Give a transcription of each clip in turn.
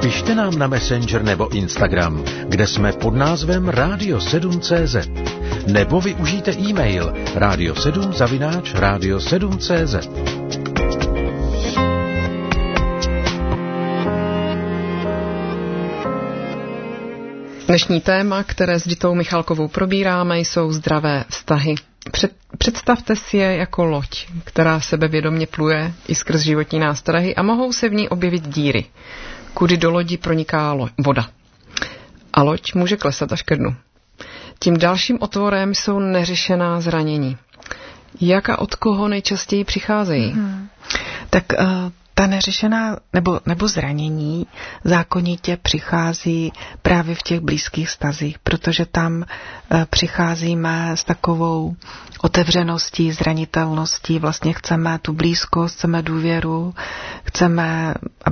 Pište nám na Messenger nebo Instagram, kde jsme pod názvem Radio7.cz. Nebo využijte e-mail radio7@radio7.cz. Dnešní téma, které s Ditou Michalkovou probíráme, jsou zdravé vztahy. Představte si je jako loď, která sebevědomě pluje i skrz životní nástrahy a mohou se v ní objevit díry, kudy do lodi proniká voda. A loď může klesat až ke dnu. Tím dalším otvorem jsou neřešená zranění. Jak a od koho nejčastěji přicházejí? Tak ta neřešená nebo zranění zákonitě přichází právě v těch blízkých vztazích, protože tam přicházíme s takovou otevřeností, zranitelností, vlastně chceme tu blízkost, chceme důvěru, chceme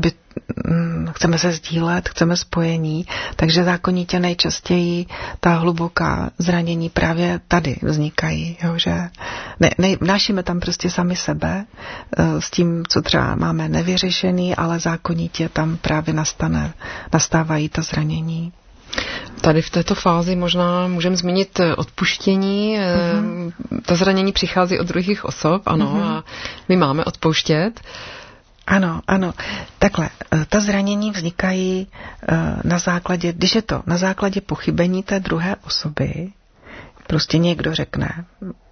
se sdílet, chceme spojení, takže zákonitě nejčastěji ta hluboká zranění právě tady vznikají, jo, že vnášíme tam prostě sami sebe s tím, co třeba máme nevyřešený, ale zákonitě tam právě nastávají ta zranění. Tady v této fázi možná můžeme zmínit odpuštění. Ta zranění přichází od druhých osob, ano, a my máme odpouštět. Ano. Takhle, ta zranění vznikají na základě, když je to na základě pochybení té druhé osoby, prostě někdo řekne,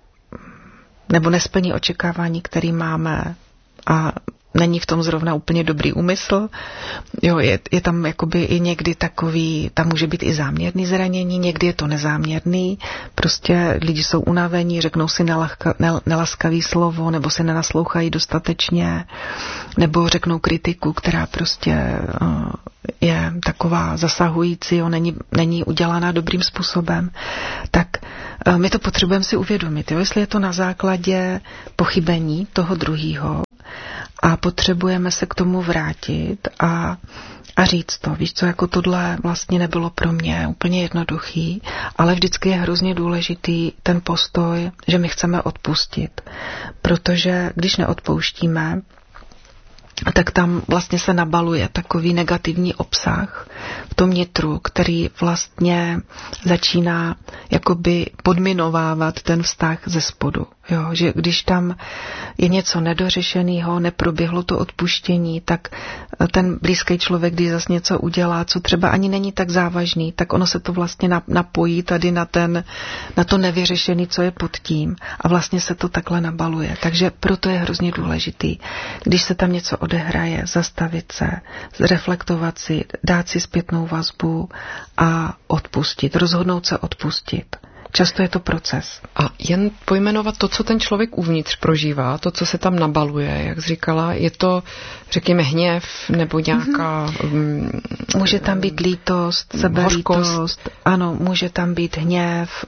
nebo nesplní očekávání, které máme a není v tom zrovna úplně dobrý úmysl. Jo, je tam jakoby i někdy takový, tam může být i záměrný zranění, někdy je to nezáměrný. Prostě lidi jsou unavení, řeknou si nelaskavý slovo, nebo se nenaslouchají dostatečně, nebo řeknou kritiku, která prostě je taková zasahující, jo, není udělaná dobrým způsobem. Tak my to potřebujeme si uvědomit, jo, jestli je to na základě pochybení toho druhého, a potřebujeme se k tomu vrátit a říct to. Víš co, jako tohle vlastně nebylo pro mě úplně jednoduchý, ale vždycky je hrozně důležitý ten postoj, že my chceme odpustit. Protože když neodpouštíme, tak tam vlastně se nabaluje takový negativní obsah v tom nitru, který vlastně začíná jakoby podminovávat ten vztah ze spodu. Jo, že když tam je něco nedořešeného, neproběhlo to odpuštění, tak ten blízký člověk, když zase něco udělá, co třeba ani není tak závažný, tak ono se to vlastně napojí tady na to nevyřešený, co je pod tím, a vlastně se to takhle nabaluje. Takže proto je hrozně důležitý, když se tam něco odehraje, zastavit se, zreflektovat si, dát si zpětnou vazbu a odpustit, rozhodnout se odpustit. Často je to proces. A jen pojmenovat to, co ten člověk uvnitř prožívá, to, co se tam nabaluje, jak jsi říkala, je to, řekněme, hněv nebo nějaká... Může tam být lítost, sebelítost, ano, může tam být hněv,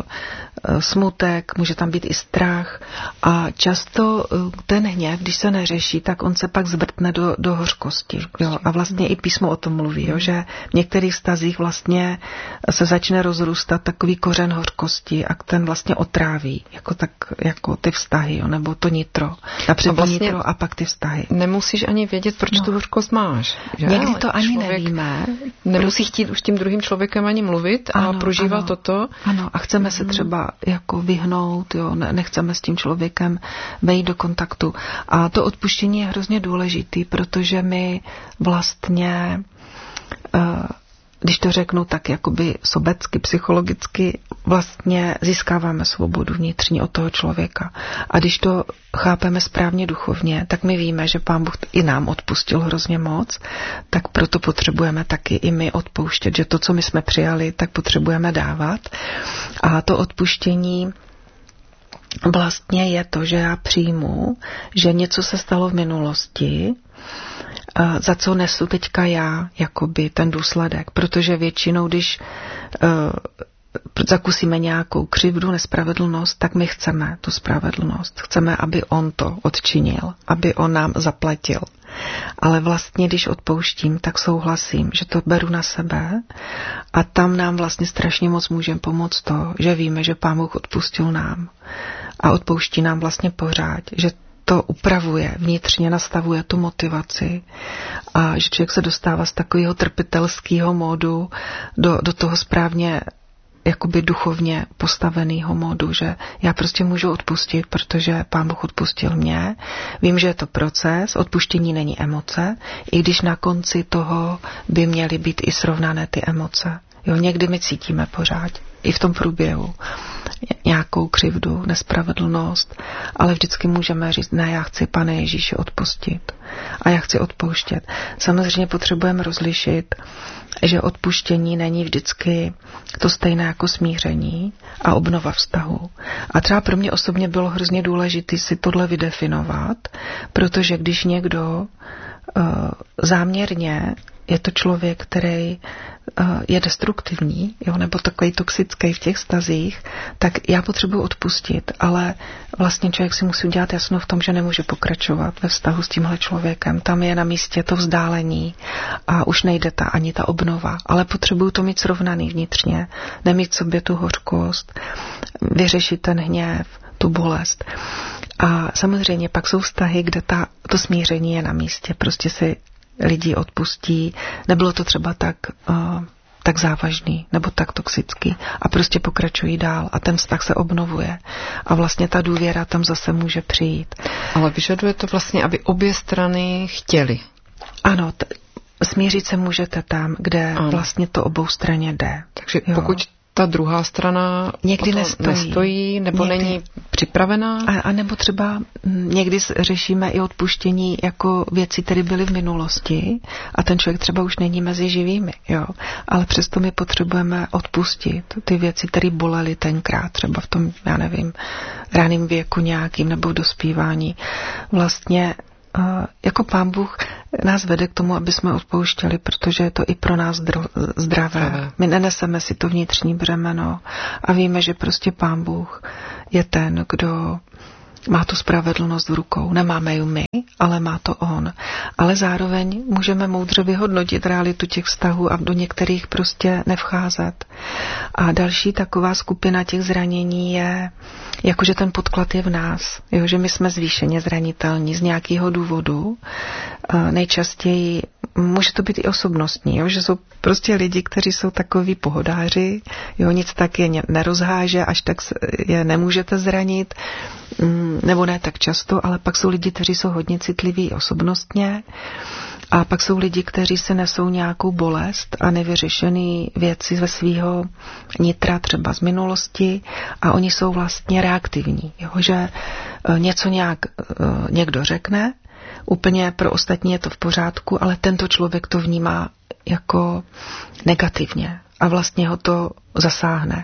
smutek, může tam být i strach. A často ten hněv, když se neřeší, tak on se pak zvrtne do hořkosti. Jo? A vlastně i písmo o tom mluví, jo? Že v některých vztazích vlastně se začne rozrůstat takový kořen hořkosti a ten vlastně otráví, jako ty vztahy, jo? Nebo to nitro. Napřed vlastně nitro a pak ty vztahy. Nemusíš ani vědět, proč tu hořkost máš. Že? Někdy to ani nevíme. Nemusí chtít už tím druhým člověkem ani mluvit a prožívat toto. Ano, a chceme se třeba jako vyhnout, jo, nechceme s tím člověkem vejít do kontaktu. A to odpuštění je hrozně důležitý, protože my vlastně, když to řeknu tak jakoby sobecky, psychologicky, vlastně získáváme svobodu vnitřní od toho člověka. A když to chápeme správně duchovně, tak my víme, že Pán Bůh i nám odpustil hrozně moc, tak proto potřebujeme taky i my odpouštět, že to, co my jsme přijali, tak potřebujeme dávat. A to odpuštění vlastně je to, že já přijmu, že něco se stalo v minulosti, za co nesu teďka já, jakoby ten důsledek. Protože většinou, když zakusíme nějakou křivdu, nespravedlnost, tak my chceme tu spravedlnost. Chceme, aby on to odčinil, aby on nám zaplatil. Ale vlastně, když odpouštím, tak souhlasím, že to beru na sebe a tam nám vlastně strašně moc může pomoct to, že víme, že Pán Bůh odpustil nám a odpouští nám vlastně pořád, že to upravuje, vnitřně nastavuje tu motivaci a že člověk se dostává z takového trpitelského módu do toho správně jakoby duchovně postaveného módu, že já prostě můžu odpustit, protože Pán Bůh odpustil mě. Vím, že je to proces, odpuštění není emoce, i když na konci toho by měly být i srovnané ty emoce. Jo, někdy my cítíme pořád, i v tom průběhu, nějakou křivdu, nespravedlnost, ale vždycky můžeme říct, ne, já chci, Pane Ježíši, odpustit a já chci odpouštět. Samozřejmě potřebujeme rozlišit, že odpuštění není vždycky to stejné jako smíření a obnova vztahu. A třeba pro mě osobně bylo hrozně důležité si tohle vydefinovat, protože když někdo záměrně je to člověk, který je destruktivní, jo, nebo takový toxický v těch vztazích, tak já potřebuji odpustit, ale vlastně člověk si musí udělat jasno v tom, že nemůže pokračovat ve vztahu s tímhle člověkem. Tam je na místě to vzdálení a už nejde ani ta obnova, ale potřebuju to mít srovnaný vnitřně, nemít sobě tu hořkost, vyřešit ten hněv, tu bolest. A samozřejmě pak jsou vztahy, kde to smíření je na místě, prostě si lidi odpustí, nebylo to třeba tak závažný nebo tak toxický a prostě pokračují dál a ten vztah se obnovuje a vlastně ta důvěra tam zase může přijít. Ale vyžaduje to vlastně, aby obě strany chtěly. Ano, smířit se můžete tam, kde vlastně to obou straně jde. Takže pokud ta druhá strana někdy nestojí nebo někdy není připravená. A nebo třeba někdy řešíme i odpuštění jako věci, které byly v minulosti a ten člověk třeba už není mezi živými, jo. Ale přesto my potřebujeme odpustit ty věci, které bolely tenkrát, třeba v tom, já nevím, raném věku nějakým nebo v dospívání. Vlastně jako Pán Bůh nás vede k tomu, aby jsme odpouštěli, protože je to i pro nás zdravé. My neneseme si to vnitřní břemeno a víme, že prostě Pán Bůh je ten, kdo má tu spravedlnost v rukou. Nemáme ji my, ale má to on. Ale zároveň můžeme moudře vyhodnotit realitu těch vztahů a do některých prostě nevcházet. A další taková skupina těch zranění je, jakože ten podklad je v nás. Jo, že my jsme zvýšeně zranitelní z nějakého důvodu. Nejčastěji může to být i osobnostní, jo, že jsou prostě lidi, kteří jsou takoví pohodáři, jo, nic tak je nerozháže, až tak je nemůžete zranit, nebo ne tak často, ale pak jsou lidi, kteří jsou hodně citliví osobnostně a pak jsou lidi, kteří si nesou nějakou bolest a nevyřešený věci ze svého nitra, třeba z minulosti a oni jsou vlastně reaktivní, jo, že něco nějak někdo řekne, úplně pro ostatní je to v pořádku, ale tento člověk to vnímá jako negativně a vlastně ho to zasáhne.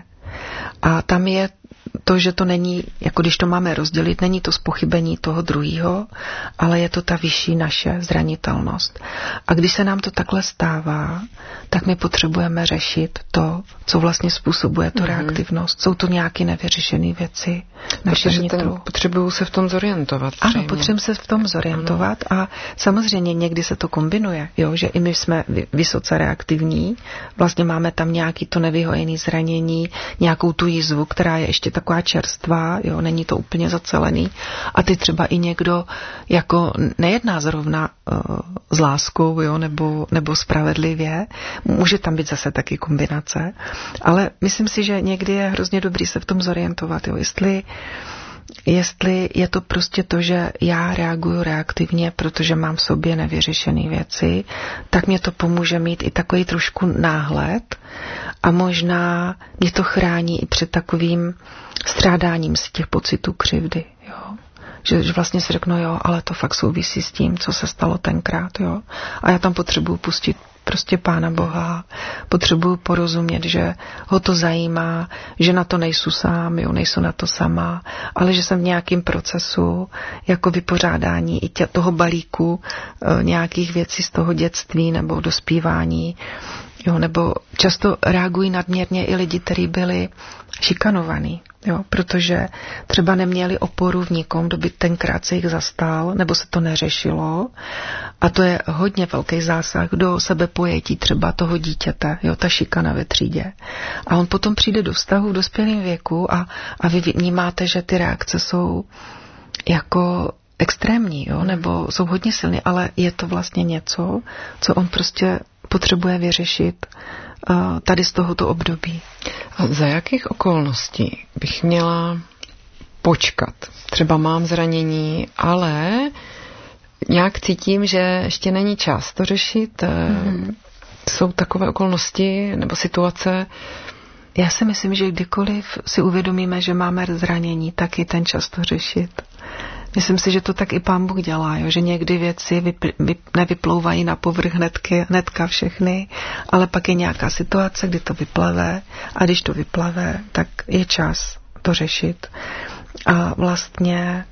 A tam je to, že to není, jako když to máme rozdělit, není to zpochybení toho druhého, ale je to ta vyšší naše zranitelnost. A když se nám to takhle stává, tak my potřebujeme řešit to, co vlastně způsobuje tu reaktivnost. Jsou to nějaké nevyřešené věci. Potřebuju se v tom zorientovat. Ano, potřebujeme se v tom zorientovat a samozřejmě někdy se to kombinuje, jo, že i my jsme vysoce reaktivní, vlastně máme tam nějaký to nevyhojené zranění, nějakou tu jízvu, která je ještě taková čerstvá, jo, není to úplně zacelený a ty třeba i někdo jako nejedná zrovna s láskou, jo, nebo spravedlivě, může tam být zase taky kombinace, ale myslím si, že někdy je hrozně dobrý se v tom zorientovat, jo, jestli je to prostě to, že já reaguju reaktivně, protože mám v sobě nevyřešené věci, tak mě to pomůže mít i takový trošku náhled a možná mě to chrání i před takovým strádáním z těch pocitů křivdy, jo. Že vlastně si řeknu, jo, ale to fakt souvisí s tím, co se stalo tenkrát, jo. A já tam potřebuju pustit prostě Pána Boha, potřebuju porozumět, že ho to zajímá, že na to nejsou sám, jo, nejsou na to sama, ale že jsem v nějakém procesu jako vypořádání i toho balíku nějakých věcí z toho dětství nebo dospívání, jo, nebo často reagují nadměrně i lidi, kteří byli šikanovaní, jo, protože třeba neměli oporu v nikom, kdo by tenkrát se jich zastal, nebo se to neřešilo. A to je hodně velký zásah do sebepojetí třeba toho dítěte, jo, ta šikana ve třídě. A on potom přijde do vztahu v dospělém věku a vy vnímáte, že ty reakce jsou jako extrémní, jo, nebo jsou hodně silní, ale je to vlastně něco, co on prostě potřebuje vyřešit tady z tohoto období. A za jakých okolností bych měla počkat? Třeba mám zranění, ale nějak cítím, že ještě není čas to řešit. Jsou takové okolnosti nebo situace? Já si myslím, že kdykoliv si uvědomíme, že máme zranění, tak je ten čas to řešit. Myslím si, že to tak i Pán Bůh dělá, jo? Že někdy věci nevyplouvají na povrch hnedka všechny, ale pak je nějaká situace, kdy to vyplave a když to vyplave, tak je čas to řešit. A vlastně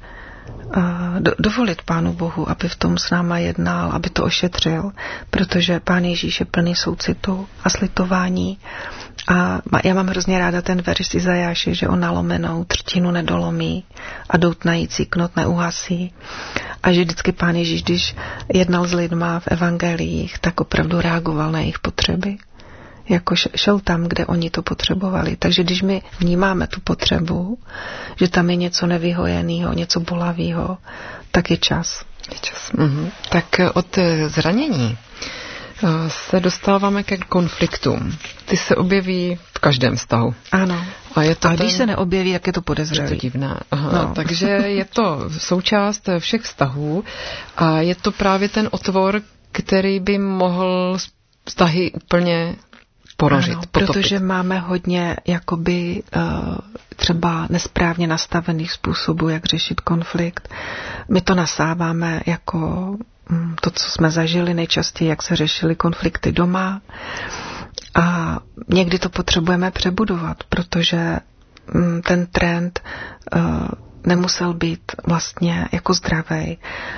dovolit Pánu Bohu, aby v tom s náma jednal, aby to ošetřil, protože Pán Ježíš je plný soucitu a slitování. A já mám hrozně ráda ten verš z Izajáše, že on nalomenou třtinu nedolomí a doutnající knot neuhasí. A že vždycky Pán Ježíš, když jednal s lidma v evangeliích, tak opravdu reagoval na jejich potřeby. Jako šel tam, kde oni to potřebovali. Takže když my vnímáme tu potřebu, že tam je něco nevyhojeného, něco bolavého, tak je čas. Tak od zranění se dostáváme ke konfliktům. Ty se objeví v každém vztahu. Ano. A když se neobjeví, jak je to podezřelé. Je to divné. Takže je to součást všech vztahů a je to právě ten otvor, který by mohl vztahy úplně porožit, potopit. Protože máme hodně jakoby třeba nesprávně nastavených způsobů, jak řešit konflikt. My to nasáváme jako to, co jsme zažili nejčastěji, jak se řešily konflikty doma. A někdy to potřebujeme přebudovat, protože ten trend nemusel být vlastně jako zdravý.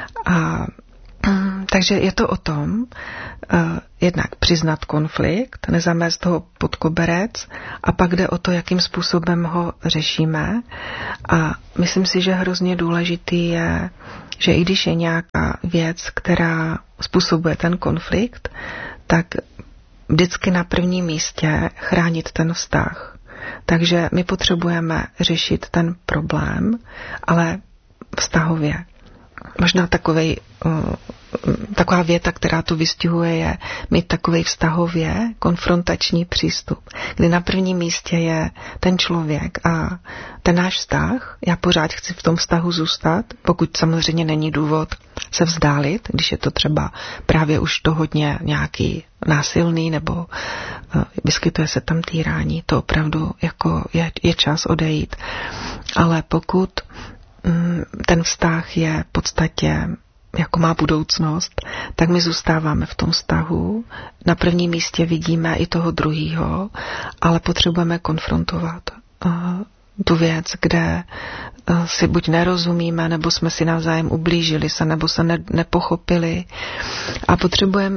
Takže je to o tom, jednak přiznat konflikt, nezamést ho pod koberec a pak jde o to, jakým způsobem ho řešíme. A myslím si, že hrozně důležitý je, že i když je nějaká věc, která způsobuje ten konflikt, tak vždycky na prvním místě chránit ten vztah. Takže my potřebujeme řešit ten problém, ale vztahově. Možná taková věta, která to vystihuje, je mít takovej vztahově konfrontační přístup, kdy na prvním místě je ten člověk a ten náš vztah. Já pořád chci v tom vztahu zůstat, pokud samozřejmě není důvod se vzdálit, když je to třeba právě už to hodně nějaký násilný nebo vyskytuje se tam týrání, to opravdu jako je čas odejít. Ale pokud ten vztah je v podstatě jako má budoucnost, tak my zůstáváme v tom vztahu. Na prvním místě vidíme i toho druhýho, ale potřebujeme konfrontovat tu věc, kde si buď nerozumíme, nebo jsme si navzájem ublížili se, nebo se nepochopili. A potřebujeme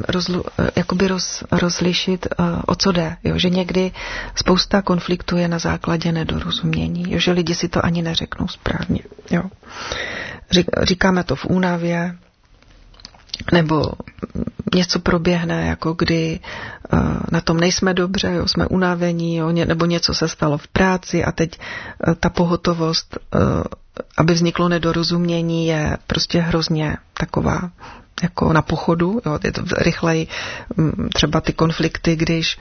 rozlišit, o co jde. Jo? Že někdy spousta konfliktů je na základě nedorozumění. Jo? Že lidi si to ani neřeknou správně. Jo? Říkáme to v únavě, nebo něco proběhne, jako kdy na tom nejsme dobře, jo, jsme unavení, jo, nebo něco se stalo v práci a teď ta pohotovost, aby vzniklo nedorozumění, je prostě hrozně taková jako na pochodu. Jo, je to rychleji třeba ty konflikty, když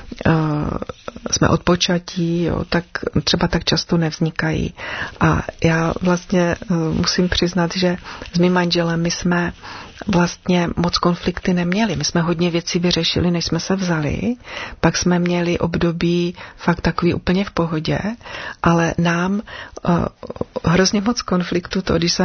jsme odpočatí, jo, tak třeba tak často nevznikají. A já vlastně musím přiznat, že s mým manželem my jsme vlastně moc konflikty neměli. My jsme hodně věcí vyřešili, než jsme se vzali. Pak jsme měli období fakt takový úplně v pohodě, ale nám hrozně moc konfliktu to, když se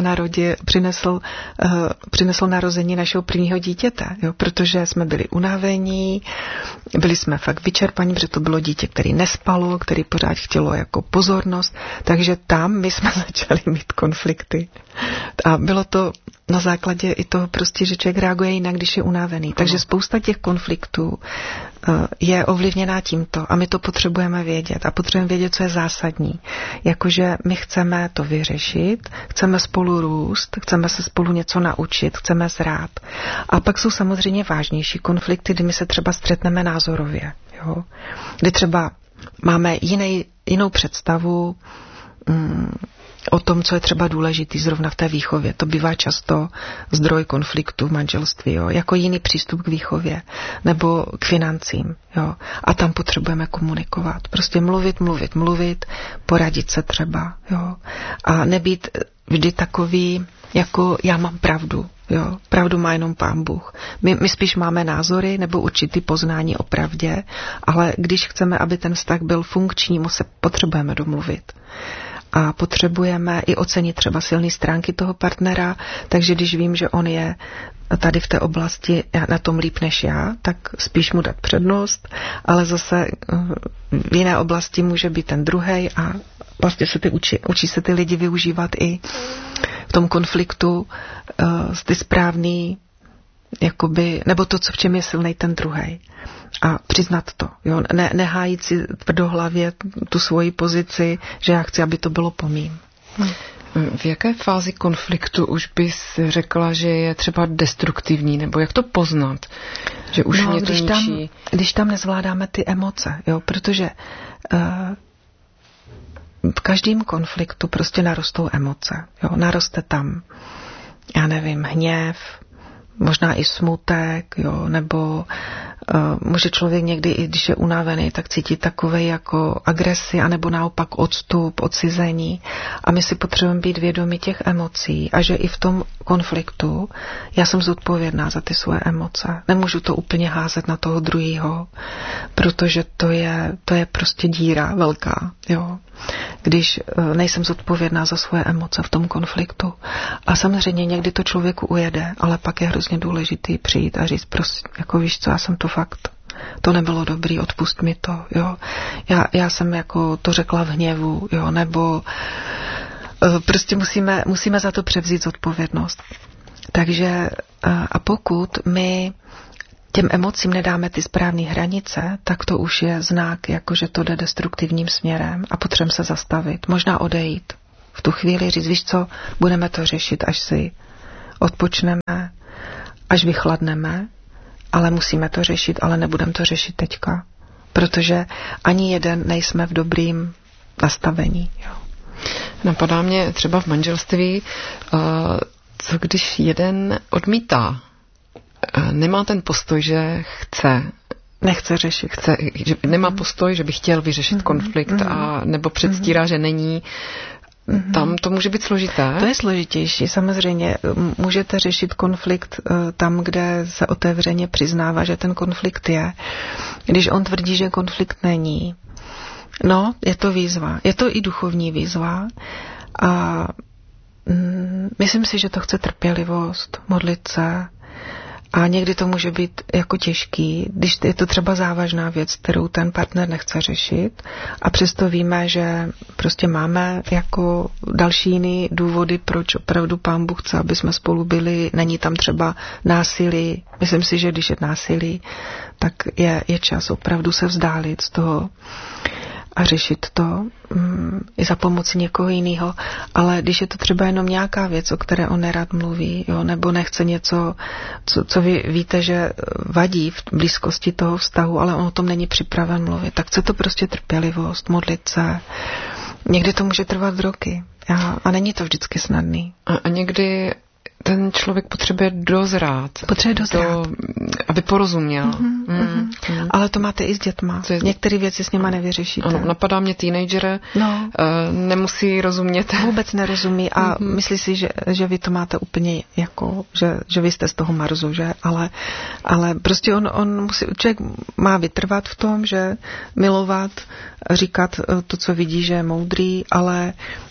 přinesl narození našeho prvního dítěte, jo, protože jsme byli unavení, byli jsme fakt vyčerpaní, protože to bylo dítě, který nespalo, který pořád chtělo jako pozornost, takže tam my jsme začali mít konflikty. A bylo to na základě i toho prostě, že člověk reaguje jinak, když je unavený. Takže spousta těch konfliktů je ovlivněná tímto a my to potřebujeme vědět a potřebujeme vědět, co je zásadní. Jakože my chceme to vyřešit, chceme spolu růst, chceme se spolu něco naučit, chceme zrát. A pak jsou samozřejmě vážnější konflikty, kdy my se třeba střetneme názorově. Jo? Kdy třeba máme jinou představu o tom, co je třeba důležitý zrovna v té výchově. To bývá často zdroj konfliktu v manželství, jo? Jako jiný přístup k výchově nebo k financím. Jo? A tam potřebujeme komunikovat. Prostě mluvit, poradit se třeba. Jo? A nebýt vždy takový, jako já mám pravdu. Jo? Pravdu má jenom Pán Bůh. My spíš máme názory nebo určitý poznání o pravdě, ale když chceme, aby ten vztah byl funkční, se potřebujeme domluvit. A potřebujeme i ocenit třeba silné stránky toho partnera, takže když vím, že on je tady v té oblasti na tom líp než já, tak spíš mu dát přednost, ale zase v jiné oblasti může být ten druhej a vlastně se učí se ty lidi využívat i v tom konfliktu ty správný, jakoby, nebo to, v čem je silnej ten druhej. A přiznat to. Jo? Nehájit si tvrdohlavě tu svoji pozici, že já chci, aby to bylo po mým. V jaké fázi konfliktu už bys řekla, že je třeba destruktivní, nebo jak to poznat, že už mě to ničí? Když tam nezvládáme ty emoce, jo? Protože v každém konfliktu prostě narostou emoce. Jo? Naroste tam, já nevím, hněv, možná i smutek, jo, nebo může člověk někdy, i když je unavený, tak cítit takové jako agresi, anebo naopak odstup, odcizení. A my si potřebujeme být vědomi těch emocí a že i v tom konfliktu já jsem zodpovědná za ty svoje emoce. Nemůžu to úplně házet na toho druhého, protože to je prostě díra velká, jo. Když nejsem zodpovědná za svoje emoce v tom konfliktu. A samozřejmě někdy to člověku ujede, ale pak je hrozně důležitý přijít a říct, prostě, jako víš co, já jsem to fakt, to nebylo dobrý, odpust mi to, jo. Já jsem jako to řekla v hněvu, jo, nebo prostě musíme za to převzít zodpovědnost. Takže a pokud my těm emocím nedáme ty správné hranice, tak to už je znak, jako že to jde destruktivním směrem a potřebujeme se zastavit. Možná odejít. V tu chvíli říct, víš co, budeme to řešit, až si odpočneme, až vychladneme, ale musíme to řešit, ale nebudeme to řešit teďka. Protože ani jeden nejsme v dobrým nastavení. Jo. Napadá mě třeba v manželství, co když jeden odmítá, nemá ten postoj, že nechce řešit. Že nemá postoj, že by chtěl vyřešit konflikt a nebo předstírá, že není. Tam to může být složité. To je složitější. Samozřejmě můžete řešit konflikt tam, kde se otevřeně přiznává, že ten konflikt je. Když on tvrdí, že konflikt není, no, je to výzva. Je to i duchovní výzva. A myslím si, že to chce trpělivost, modlit se. A někdy to může být jako těžký, když je to třeba závažná věc, kterou ten partner nechce řešit a přesto víme, že prostě máme jako další jiný důvody, proč opravdu Pán Bůh chce, aby jsme spolu byli, není tam třeba násilí. Myslím si, že když je násilí, tak je čas opravdu se vzdálit z toho a řešit to i za pomoci někoho jiného. Ale když je to třeba jenom nějaká věc, o které on nerad mluví, jo, nebo nechce něco, co vy víte, že vadí v blízkosti toho vztahu, ale on o tom není připraven mluvit, tak chce to prostě trpělivost, modlit se. Někdy to může trvat roky a není to vždycky snadný. A někdy ten člověk potřebuje dozrát. Aby porozuměl. Ale to máte i s dětma. Některé věci s nima nevyřešíte. Ano, napadá mě teenager, nemusí rozumět. Vůbec nerozumí a myslí si, že vy to máte úplně jako, že vy jste z toho marzu, že? Ale prostě on musí, člověk má vytrvat v tom, že milovat, říkat to, co vidí, že je moudrý, ale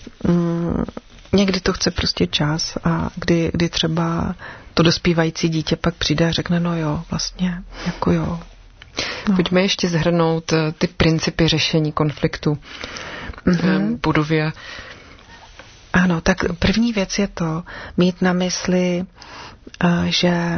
někdy to chce prostě čas a kdy třeba to dospívající dítě pak přijde a řekne, no jo, vlastně, jako jo. No. Pojďme ještě shrnout ty principy řešení konfliktu v budově. Ano, tak první věc je to mít na mysli, že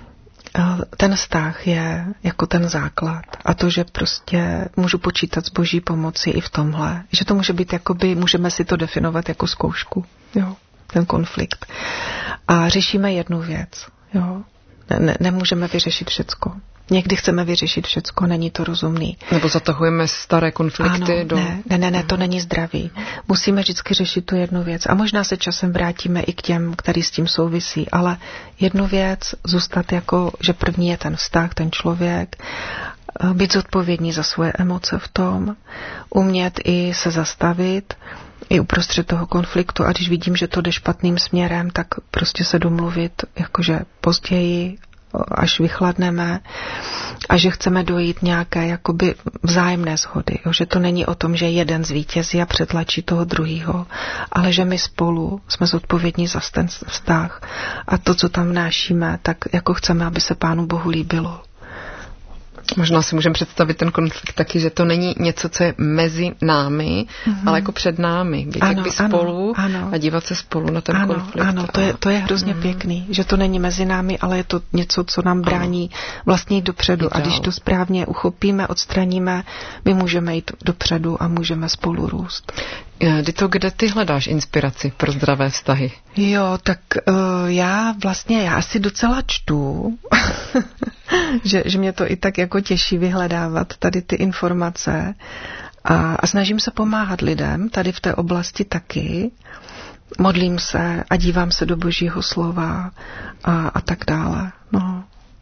ten vztah je jako ten základ a to, že prostě můžu počítat s Boží pomocí i v tomhle, že to může být jakoby, můžeme si to definovat jako zkoušku, jo, ten konflikt. A řešíme jednu věc, jo, nemůžeme vyřešit všecko. Někdy chceme vyřešit všecko, není to rozumný. Nebo zatahujeme staré konflikty ano, Ne, to není zdravý. Musíme vždycky řešit tu jednu věc. A možná se časem vrátíme i k těm, který s tím souvisí. Ale jednu věc, zůstat jako, že první je ten vztah, ten člověk, být zodpovědní za svoje emoce v tom, umět i se zastavit, i uprostřed toho konfliktu, a když vidím, že to jde špatným směrem, tak prostě se domluvit, jakože později, až vychladneme, a že chceme dojít nějaké jakoby vzájemné shody. Jo? Že to není o tom, že jeden zvítězí a přetlačí toho druhýho, ale že my spolu jsme zodpovědní za ten vztah a to, co tam vnášíme, tak jako chceme, aby se Pánu Bohu líbilo. Možná si můžeme představit ten konflikt taky, že to není něco, co je mezi námi, ale jako před námi. Být jakby spolu a dívat se spolu na ten konflikt. Ano, to je hrozně pěkný, že to není mezi námi, ale je to něco, co nám brání vlastně jít dopředu. A když to správně uchopíme, odstraníme, my můžeme jít dopředu a můžeme spolu růst. Dito, kde ty hledáš inspiraci pro zdravé vztahy? Jo, tak já asi docela čtu, že mě to i tak jako těší vyhledávat tady ty informace a snažím se pomáhat lidem tady v té oblasti taky. Modlím se a dívám se do Božího slova a tak dále. No.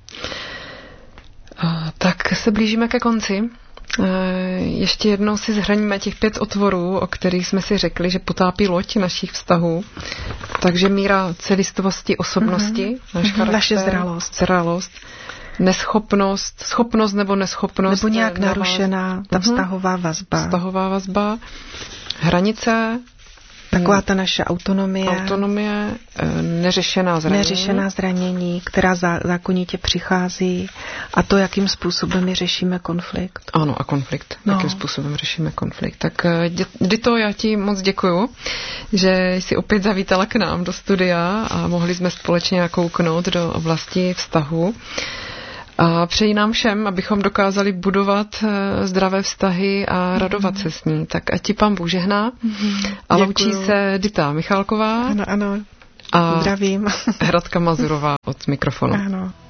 Tak se blížíme ke konci. Ještě jednou si zhraníme těch 5 otvorů, o kterých jsme si řekli, že potápí loď našich vztahů. Takže míra celistvosti osobnosti, náš charakter, naše zralost, neschopnost, schopnost nebo neschopnost. Nebo nějak narušená ta vztahová vazba. Hranice. Taková ta naše autonomie, neřešená zranění, která zákonitě přichází, a to, jakým způsobem my řešíme konflikt. Ano, a konflikt. Jakým způsobem řešíme konflikt. Tak Dito, já ti moc děkuju, že jsi opět zavítala k nám do studia a mohli jsme společně nakouknout do oblasti vztahu. A přeji nám všem, abychom dokázali budovat zdravé vztahy a radovat se s ní. Tak ať ti Pán Bůh žehná. A loučí se Dita Michálková. Ano. A zdravím. Radka Mazurová od mikrofonu. Ano.